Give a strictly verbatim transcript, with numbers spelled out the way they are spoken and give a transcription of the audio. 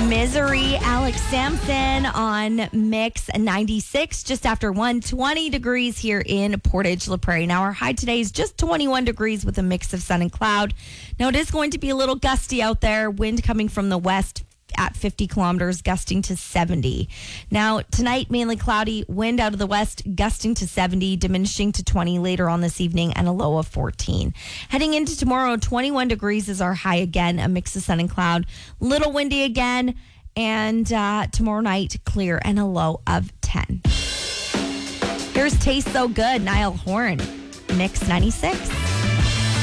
Misery, Alex Sampson on Mix ninety-six, just after one, twenty degrees here in Portage La Prairie. Now, our high today is just twenty-one degrees with a mix of sun and cloud. Now, it is going to be a little gusty out there, wind coming from the west at fifty kilometers, gusting to seventy. Now, tonight, mainly cloudy, wind out of the west, gusting to seventy, diminishing to twenty later on this evening, and a low of fourteen. Heading into tomorrow, twenty-one degrees is our high again, a mix of sun and cloud. Little windy again, and uh, tomorrow night, clear and a low of ten. Here's Taste So Good, Niall Horan, Mix ninety-six.